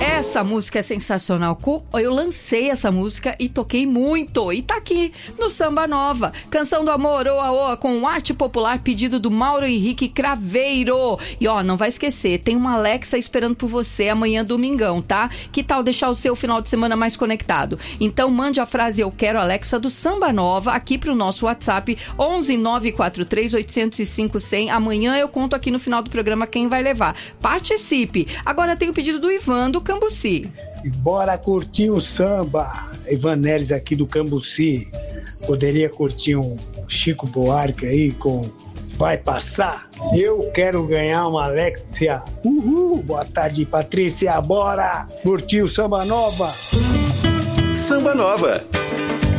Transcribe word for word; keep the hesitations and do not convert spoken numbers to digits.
Essa música é sensacional. Eu lancei essa música e toquei muito. E tá aqui no Samba Nova. Canção do Amor, Oa Oa, com arte popular, pedido do Mauro Henrique Craveiro. E ó, não vai esquecer, tem uma Alexa esperando por você amanhã, domingão, tá? Que tal deixar o seu final de semana mais conectado? Então mande a frase Eu Quero Alexa do Samba Nova aqui pro nosso WhatsApp onze nove quatro três oito zero cinco zero zero. Amanhã eu conto aqui no final do programa quem vai levar. Participe! Agora tem o pedido do Ivan do Cambuci. E bora curtir o samba. Ivan Neres aqui do Cambuci. Poderia curtir um Chico Buarque aí com Vai Passar? Eu quero ganhar uma Alexia. Uhul! Boa tarde, Patrícia. Bora curtir o Samba Nova. Samba Nova.